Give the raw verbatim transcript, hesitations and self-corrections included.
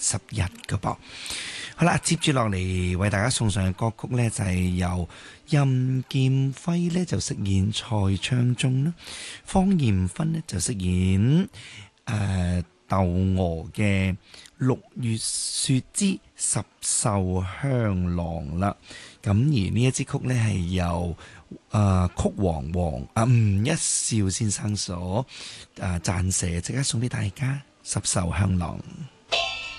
十一㗎噃。好啦，接住落嚟為大家送上嘅歌曲呢，就係由任劍輝呢就飾演蔡昌忠啦，方艷芬呢就飾演誒竇娥嘅六月雪之十繡香囊啦。咁而呢一支曲呢，係由誒、呃、曲王王啊吳一笑先生所誒撰寫，即刻送俾大家十繡香囊。